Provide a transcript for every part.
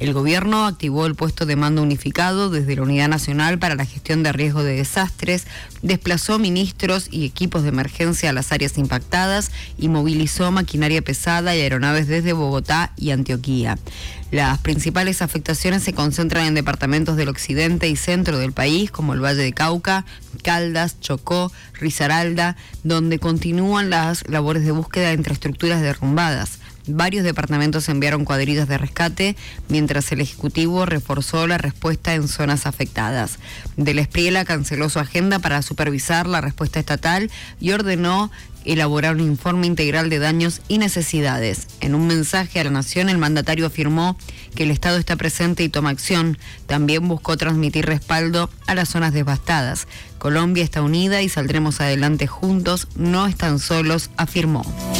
El gobierno activó el puesto de mando unificado desde la Unidad Nacional para la Gestión de Riesgo de Desastres, desplazó ministros y equipos de emergencia a las áreas impactadas y movilizó maquinaria pesada y aeronaves desde Bogotá y Antioquia. Las principales afectaciones se concentran en departamentos del occidente y centro del país, como el Valle de Cauca, Caldas, Chocó, Risaralda, donde continúan las labores de búsqueda de infraestructuras derrumbadas. Varios departamentos enviaron cuadrillas de rescate, mientras el Ejecutivo reforzó la respuesta en zonas afectadas. Del Espriella canceló su agenda para supervisar la respuesta estatal y ordenó elaborar un informe integral de daños y necesidades. En un mensaje a la Nación, el mandatario afirmó que el Estado está presente y toma acción. También buscó transmitir respaldo a las zonas devastadas. Colombia está unida y saldremos adelante juntos, no están solos, afirmó.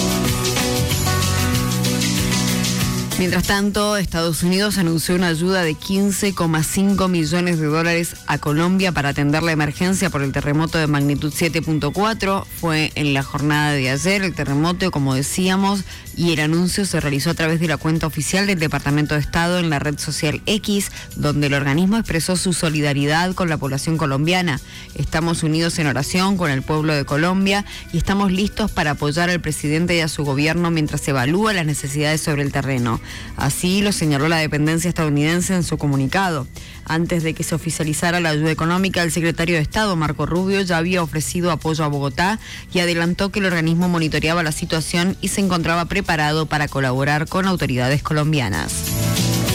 Mientras tanto, Estados Unidos anunció una ayuda de $15,5 millones a Colombia para atender la emergencia por el terremoto de magnitud 7.4. Fue en la jornada de ayer el terremoto, como decíamos, y el anuncio se realizó a través de la cuenta oficial del Departamento de Estado en la red social X, donde el organismo expresó su solidaridad con la población colombiana. Estamos unidos en oración con el pueblo de Colombia y estamos listos para apoyar al presidente y a su gobierno mientras se evalúa las necesidades sobre el terreno. Así lo señaló la dependencia estadounidense en su comunicado. Antes de que se oficializara la ayuda económica, el secretario de Estado, Marco Rubio, ya había ofrecido apoyo a Bogotá y adelantó que el organismo monitoreaba la situación y se encontraba preparado para colaborar con autoridades colombianas.